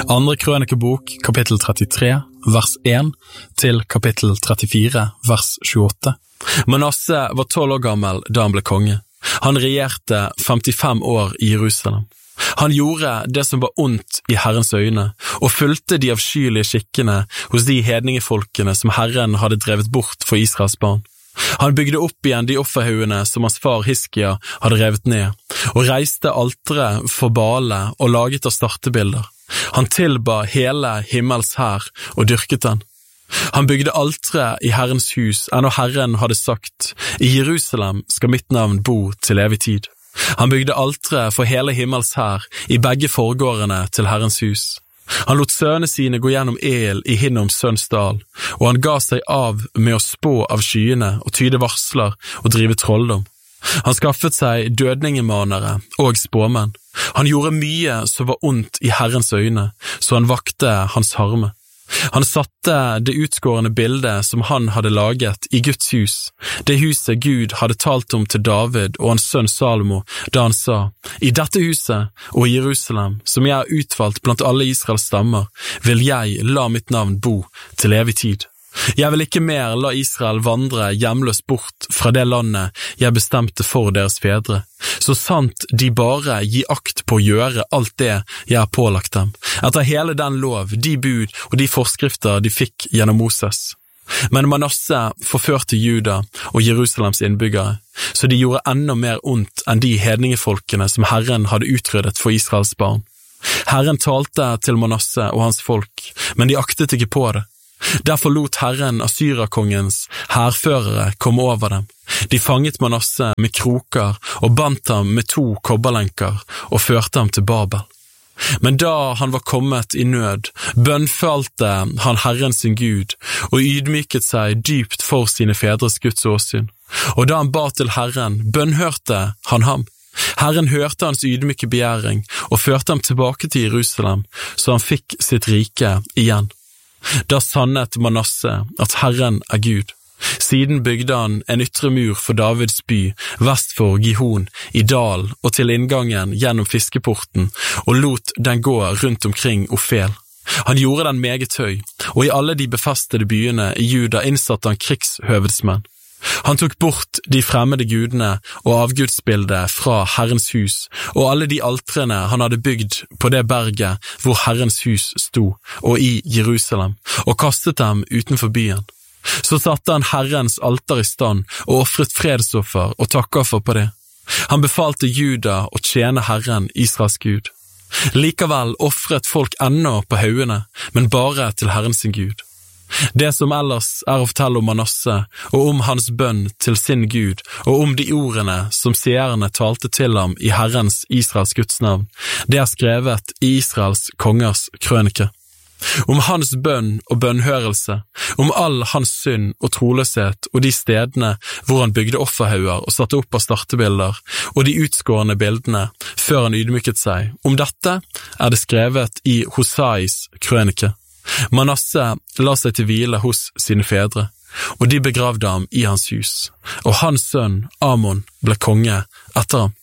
Andre krønikebok, kapittel 33, vers 1, til kapittel 34, vers 28. Manasse var 12 år gammel da han ble konge. Han regjerte 55 år i Jerusalem. Han gjorde det som var ondt i Herrens øyne, og fulgte de avskyelige skikkene hos de hedningefolkene som Herren hadde drevet bort for Israels barn. Han bygde opp igjen de offerhaugene som hans far Hiskia hadde revet ned, og reiste altere for Bale og laget startebilder. Han tilba hele himmels hær og dyrket den. Han bygde altere i Herrens hus, enn når Herren hadde sagt, «I Jerusalem skal mitt navn bo til evig tid». Han bygde altere for hele himmels hær i begge forgårdene til Herrens hus. Han lot sønnene sine gå gjennom El i Hinnoms sønns dal, og han ga seg av med å spå av skyene og tyde varsler og drive trolldom. Han skaffet seg dødningemanere og spåmenn. Han gjorde mye som var ondt i Herrens øyne, så han vakte hans harme. Han satte det utskårende bildet som han hadde laget i Guds hus, det huset Gud hadde talt om til David og hans sønn Salomo, da han sa, «I dette huset og i Jerusalem, som jeg har utvalgt blant alle Israels stammer, vil jeg la mitt navn bo til evig tid. Jeg vil ikke mer la Israel vandre hjemløs bort fra det landet jeg bestemte for deres fedre, så sant de bare gir akt på å gjøre alt det jeg har pålagt dem, etter hele den lov, de bud og de forskrifter de fikk gjennom Moses. Men Manasse forførte Juda og Jerusalems innbyggere, så de gjorde enda mer ondt enn de hedningefolkene som Herren hadde utryddet for Israels barn. Herren talte til Manasse og hans folk, men de aktet ikke på det. Derfor lot Herren Assyrakongens hærførere komme over dem. De fanget Manasse med kroker og bandt ham med 2 kobberlenker og førte ham til Babel. Men da han var kommet i nød, bønnfalte han Herren sin Gud og ydmyket seg dypt for sine fedres Guds åsyn. Og da han ba til Herren, bønnhørte han ham. Herren hørte hans ydmyke begjæring og førte ham tilbake til Jerusalem, så han fikk sitt rike igjen. Da sannet Manasse at Herren er Gud. Siden bygde han en ytre mur for Davids by, vest for Gihon, i dal og til inngangen gjennom fiskeporten, og lot den gå rundt omkring Ofel. Han gjorde den meget høy, og i alle de befestede byene i Juda innsatte han krigshøvedsmenn. Han tok bort de fremmede gudene og avgudsbildet fra Herrens hus, og alle de altrene han hadde bygd på det berget hvor Herrens hus sto, og i Jerusalem, og kastet dem utenfor byen. Så satte han Herrens alter i stand, og offret fredsoffer og takkoffer på det. Han befalte Juda å tjene Herren, Israels Gud. Likevel offret folk ennå på haugene, men bare til Herren sin Gud. Det som ellers er å fortelle om Manasse, og om hans bønn til sin Gud, og om de ordene som seerne talte til ham i Herrens Israels Guds navn, det er skrevet i Israels kongers krønike. Om hans bønn og bønnhørelse, om all hans synd og troløshet og de stedene hvor han bygde offerhauger og satte opp av startebilder, og de utskårende bildene før han ydmyket seg, om dette er det skrevet i Hosais krønike. Manasse la seg til hvile hos sine fedre, og de begravde ham i hans hus, og hans sønn Amon ble konge etter ham.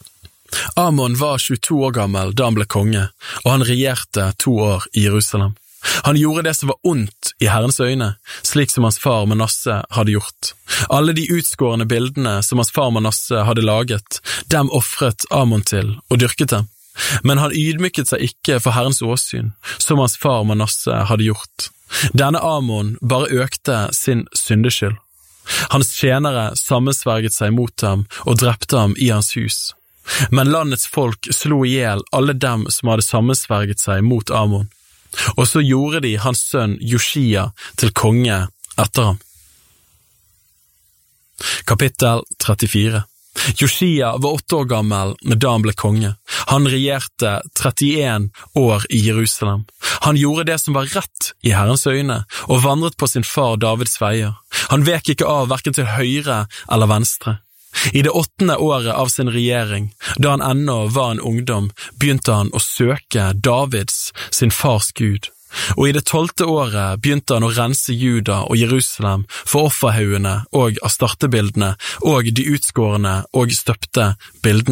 Amon var 22 år gammel da han ble konge, og han regjerte 2 år i Jerusalem. Han gjorde det som var ondt i Herrens øyne, slik som hans far Manasse hadde gjort. Alle de utskårende bildene som hans far Manasse hadde laget, dem offret Amon til og dyrket dem. Men han ydmyket seg ikke for Herrens åsyn, som hans far Manasse hadde gjort. Denne Amon bare økte sin syndeskyld. Hans tjenere sammensverget seg mot ham og drepte ham i hans hus. Men landets folk slo ihjel alle dem som hadde sammensverget seg mot Amon. Og så gjorde de hans sønn Josia til konge etter ham. Kapittel 34. Josia var 8 år gammel da han ble konge. Han regjerte 31 år i Jerusalem. Han gjorde det som var rett i Herrens øyne, og vandret på sin far Davids veier. Han vek ikke av hverken til høyre eller venstre. I det 8. året av sin regjering, da han ennå var en ungdom, begynte han å søke Davids, sin fars Gud. Og i det 12. året begynte han å rense Juda og Jerusalem for offerhaugene og astartebildene og de utskårende og støpte bildene.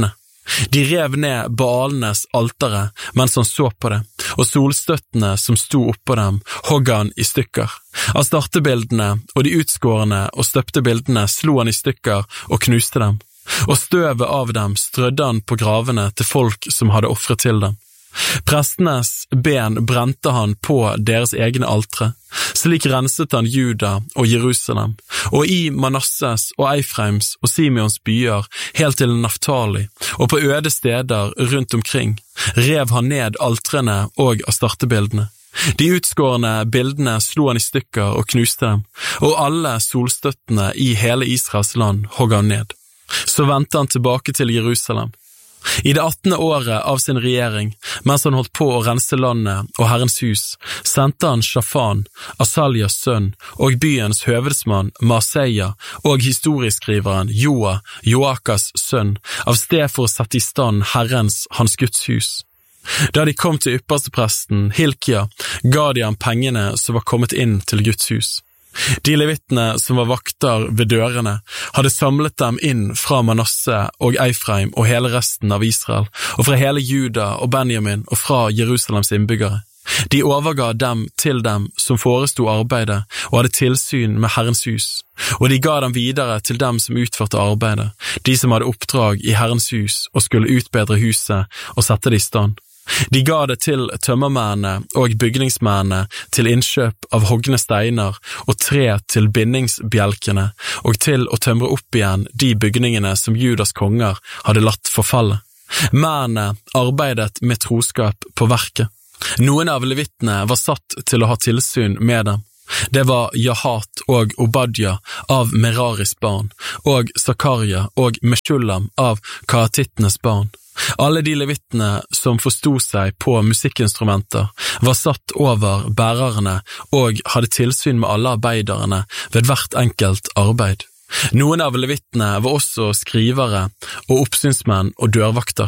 De rev ned Baalenes altere mens han så på det, og solstøttene som sto oppå dem hogg han i stykker. Astartebildene og de utskårene og støpte bildene slo han i stykker og knuste dem, og støvet av dem strødde han på gravene til folk som hadde offret til dem. Prestenes ben brente han på deres egne altre, slik renset han Juda og Jerusalem, og i Manasses og Eifreims og Simeons byer helt til Naftali, og på øde steder rundt omkring, rev han ned altrene og astartebildene. De utskårne bildene slo han i stykker og knuste dem, og alle solstøttene i hele Israels land hogg han ned. Så vendte han tilbake til Jerusalem. I det 18. året av sin regjering, mens han holdt på å rense landet og Herrens hus, sendte han Shafan, Asaljas sønn, og byens høvedsmann Maaseia og historieskriveren Joa, Joakas sønn, av sted for å sette i stand Herrens, hans Guds hus. Da de kom til ypperstepresten, Hilkia, ga de ham pengene som var kommet inn til Guds hus. De levittene som var vakter ved dørene hadde samlet dem inn fra Manasse og Eifreim og hele resten av Israel, og fra hele Juda og Benjamin og fra Jerusalems innbyggere. De overga dem til dem som forestod arbeidet og hadde tilsyn med Herrens hus, og de ga dem videre til dem som utførte arbeidet, de som hadde oppdrag i Herrens hus og skulle utbedre huset og sette det i stand. De ga det til tømmermennene og bygningsmennene til innkjøp av hogne steiner og tre til bindingsbjelkene og til å tømre opp igjen de bygningene som Judas konger hadde latt forfalle. Mennene arbeidet med troskap på verket. Noen av levittene var satt til å ha tilsyn med dem. Det var Jahat og Obadja av Meraris barn, og Zakaria og Meshulam av Kahatittenes barn. Alle de levittene som forstod seg på musikkinstrumenter var satt over bærerne og hadde tilsyn med alle arbeiderne ved hvert enkelt arbeid. Noen av levittene var også skrivere og oppsynsmenn og dørvakter.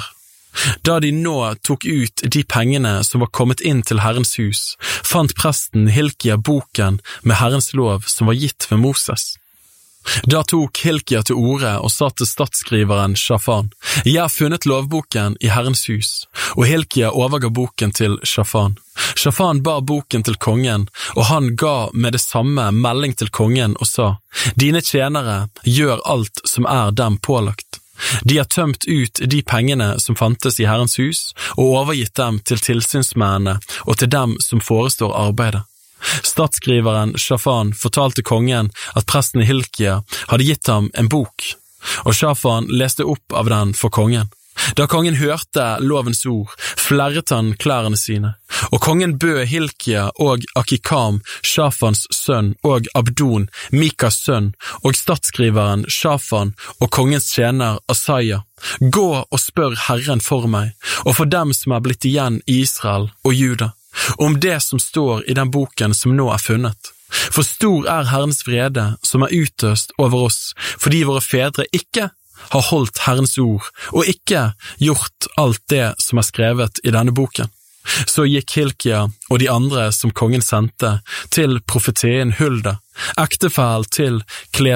Da de nå tok ut de pengene som var kommet inn til Herrens hus, fant presten Hilkia boken med Herrens lov som var gitt ved Moses. Da tok Hilkia til orde og sa til statsskriveren Shafan, «Jeg har funnet lovboken i Herrens hus», og Hilkia overga boken til Shafan. Shafan bar boken til kongen, og han ga med det samme melding til kongen og sa, «Dine tjenere gjør alt som er dem pålagt. De har tømt ut de pengene som fantes i Herrens hus, og overgitt dem til tilsynsmennene og til dem som forestår arbeidet. Statsskriveren Shafan fortalte kongen at presten Hilkia hadde gitt ham en bok, og Shafan leste opp av den for kongen. Da kongen hørte lovens ord, flerret han klærne sine, og kongen bød Hilkia og Akikam, Shafans sønn, og Abdon, Mikas sønn, og statsskriveren Shafan og kongens tjener Asaia, «Gå og spør Herren for meg, og for dem som er blitt igjen i Israel og Juda, om det som står i den boken som nå er funnet. For stor er Herrens vrede som er utøst over oss, fordi våre fedre ikke har holdt Herrens ord, og ikke gjort alt det som er skrevet i denne boken. Så gikk Hilkia og de andre som kongen sendte til profetien Hulda, ektefell til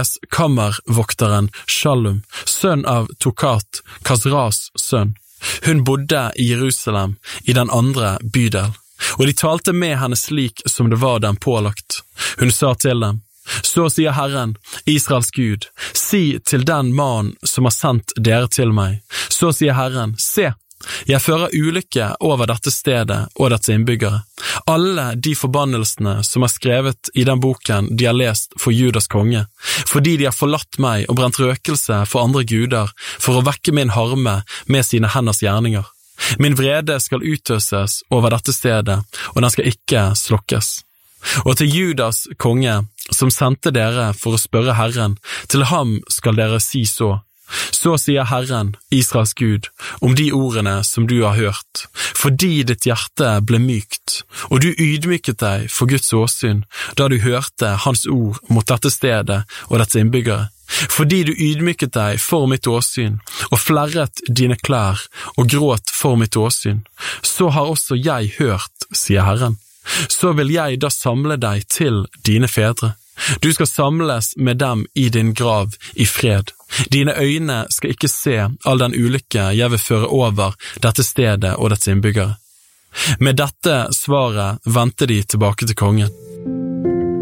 kleskammervokteren Shallum, sønn av Tokat, Kasras sønn. Hun bodde i Jerusalem, i den andre bydel. Og de talte med henne slik som det var dem pålagt. Hun sa til dem, «Så sier Herren, Israels Gud, si til den mann som har sendt dere til meg. Så sier Herren, se, jeg fører ulykke over dette stedet og dets innbyggere. Alle de forbannelsene som er skrevet i den boken de har lest for Judas konge, fordi de har forlatt meg og brent røkelse for andre guder for å vekke min harme med sine henders gjerninger. Min vrede skal utøses over dette stedet, og den skal ikke slokkes. Og til Judas konge, som sendte dere for å spørre Herren, til ham skal dere si så. Så sier Herren, Israels Gud, om de ordene som du har hørt, fordi ditt hjerte ble mykt, og du ydmyket deg for Guds åsyn, da du hørte hans ord mot dette stedet og dets innbyggere. Fordi du ydmyket deg for mitt åsyn, og flerret dine klær og gråt for mitt åsyn, så har også jeg hørt, sier Herren. Så vil jeg da samle deg til dine fedre. Du skal samles med dem i din grav i fred. Dine øyne skal ikke se all den ulykke jeg vil føre over dette stedet og dets innbyggere. Med dette svaret vendte de tilbake til kongen.